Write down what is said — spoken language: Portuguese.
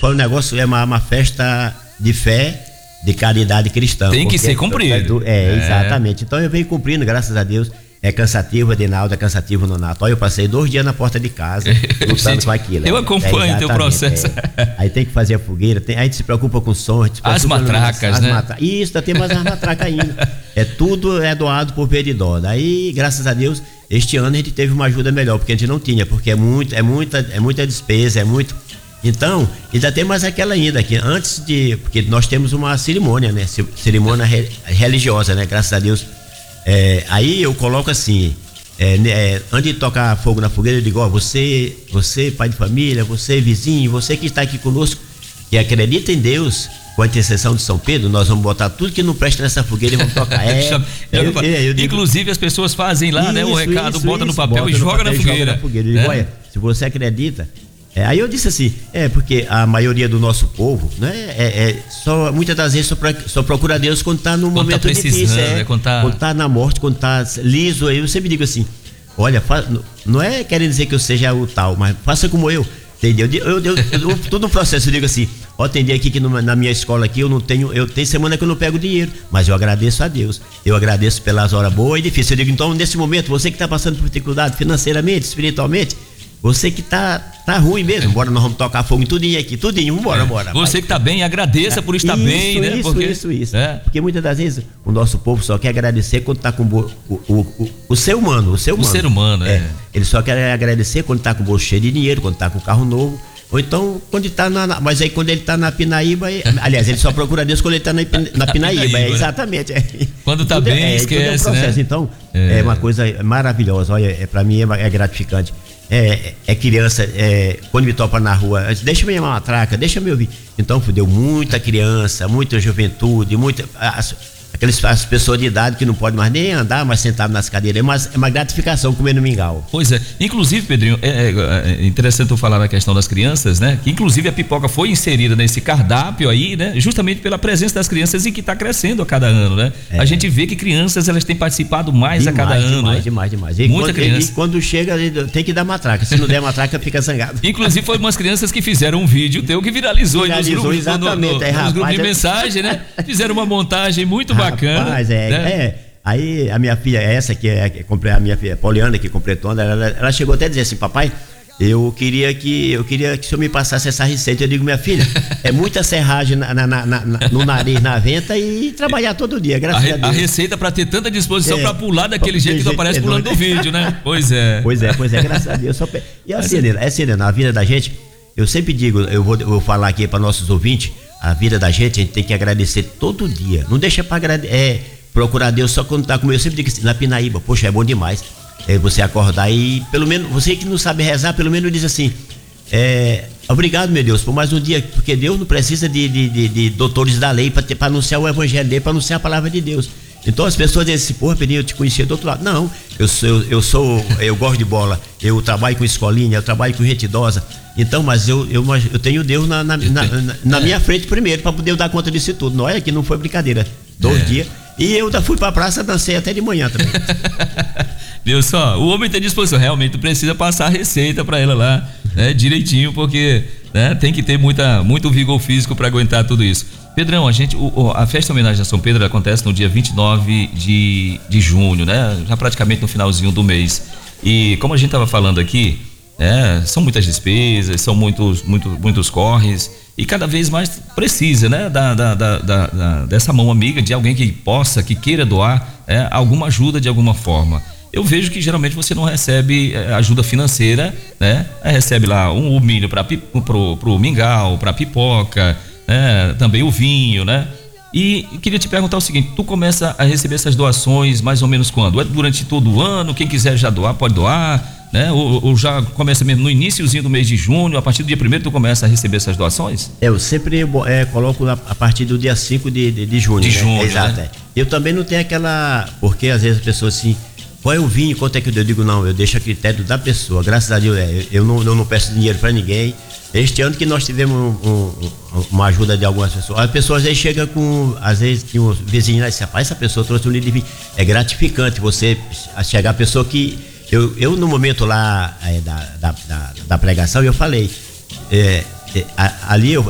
foi um negócio, é uma festa de fé, de caridade cristã. Tem que ser cumprido. Exatamente. Então eu venho cumprindo, graças a Deus. É cansativo, Adinaldo, é cansativo, Nonato. Olha, eu passei 2 dias na porta de casa lutando com aquilo. Eu acompanho o teu processo. Aí tem que fazer a fogueira, aí a gente se preocupa com som. As matracas, né? Isso, tem mais as matracas ainda. Tudo é doado por Peridó. Aí, graças a Deus, este ano a gente teve uma ajuda melhor, porque a gente não tinha, porque é muita despesa, é muito. Então, ainda tem mais aquela ainda, que antes de. Porque nós temos uma cerimônia, né? Cerimônia religiosa, né? Graças a Deus. Aí eu coloco assim, antes de tocar fogo na fogueira, eu digo, ó, você pai de família, você vizinho, você que está aqui conosco, que acredita em Deus, com a intercessão de São Pedro, nós vamos botar tudo que não presta nessa fogueira e vamos tocar. Eu digo, inclusive as pessoas fazem lá, né? O recado, bota no papel e joga na fogueira. Eu digo, olha, se você acredita. Aí eu disse assim, porque a maioria do nosso povo, né, muitas das vezes só procura Deus quando está no momento difícil, quando está na morte, quando está liso. Aí eu sempre digo assim, olha, não é querendo dizer que eu seja o tal, mas faça como eu, entendeu? Eu todo no processo eu digo assim, tem dia aqui que na minha escola aqui eu tenho semana que eu não pego dinheiro, mas eu agradeço a Deus, eu agradeço pelas horas boas e difíceis. Eu digo, então nesse momento, você que está passando por dificuldade financeiramente, espiritualmente, você que tá ruim mesmo, bora, nós vamos tocar fogo em tudinho aqui, bora. Você que tá bem, agradeça por estar bem, né? Isso. Porque muitas das vezes o nosso povo só quer agradecer quando tá com o ser humano. Ele só quer agradecer quando tá com o bolso cheio de dinheiro, quando tá com o carro novo, ou então quando ele tá mas aí quando ele tá na Pinaíba, aliás, ele só procura Deus quando ele tá na Pinaíba, exatamente. Quando tá bem, esquece, né? Então, é uma coisa maravilhosa, olha, pra mim é gratificante. Criança, quando me topa na rua, deixa eu me chamar uma matraca, deixa eu me ouvir. Então, deu muita criança, muita juventude, as pessoas de idade que não podem mais nem andar, mas sentado nas cadeiras. É uma gratificação comer no mingau. Pois é. Inclusive, Pedrinho, é interessante tu falar na questão das crianças, né? Que inclusive a pipoca foi inserida nesse cardápio aí, né? Justamente pela presença das crianças e que está crescendo a cada ano, né? A gente vê que crianças, elas têm participado mais a cada ano. Demais. Muita criança. E quando chega, tem que dar matraca. Se não der matraca, fica zangado. Inclusive, foi umas crianças que fizeram um vídeo teu que viralizou nos grupos, nos grupos de mensagem, né? Fizeram uma montagem muito bacana. Rapaz, aí a minha filha, a minha filha Poliana, que completou, ela chegou até a dizer assim, papai, eu queria que o senhor me passasse essa receita. Eu digo, minha filha, é muita serragem no nariz, na venta e trabalhar todo dia, graças a Deus. A receita para ter tanta disposição para pular daquele jeito que tu aparece pulando no vídeo, né? Pois é, graças a Deus. E assim, na vida da gente, eu sempre digo, eu vou falar aqui para nossos ouvintes, a vida da gente, a gente tem que agradecer todo dia. Não deixa para procurar Deus só quando tá com eu sempre digo assim, na Pinaíba, poxa, é bom demais. Você acordar e pelo menos, você que não sabe rezar, pelo menos diz assim, obrigado, meu Deus, por mais um dia, porque Deus não precisa de doutores da lei para anunciar o evangelho dele, para anunciar a palavra de Deus. Então as pessoas dizem assim, porra, Pedrinho, eu te conhecia do outro lado. Não, eu gosto de bola, eu trabalho com escolinha, eu trabalho com gente idosa. Então, mas eu tenho Deus na minha frente primeiro, para poder dar conta disso tudo. Não é que não foi brincadeira. 2 dias. E eu ainda fui pra praça, dancei até de manhã também. Viu só? O homem tem disposição, realmente precisa passar a receita para ela lá, né, direitinho, porque, né, tem que ter muito vigor físico para aguentar tudo isso. Pedrão, a festa homenagem a São Pedro acontece no dia 29 de junho, né? Já praticamente no finalzinho do mês. E como a gente estava falando aqui, são muitas despesas, são muitos corres, e cada vez mais precisa, né, dessa mão amiga de alguém que queira doar alguma ajuda de alguma forma. Eu vejo que geralmente você não recebe ajuda financeira, né? Recebe lá o milho pro mingau, para pipoca, também o vinho, né? E queria te perguntar o seguinte, tu começa a receber essas doações mais ou menos quando? É durante todo o ano? Quem quiser já doar, pode doar, né? Ou já começa mesmo no iniciozinho do mês de junho, a partir do dia 1º tu começa a receber essas doações? Eu sempre coloco a partir do dia 5 de junho. De junho, exato, né? Eu também não tenho aquela, porque às vezes as pessoas assim, qual é o vinho, quanto é que eu digo? Não, eu deixo a critério da pessoa, graças a Deus, eu não peço dinheiro para ninguém. Este ano que nós tivemos uma ajuda de algumas pessoas, as pessoas às vezes chegam às vezes tinha um vizinho lá e disse, rapaz, essa pessoa trouxe um litro de vinho. É gratificante você chegar a pessoa que, eu no momento lá da pregação, eu falei, ali